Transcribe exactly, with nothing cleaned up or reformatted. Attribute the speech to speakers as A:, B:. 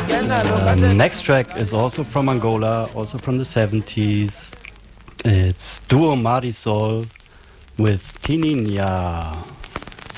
A: The next track is also from Angola, also from the seventies. It's Duo Marisol with Tininha.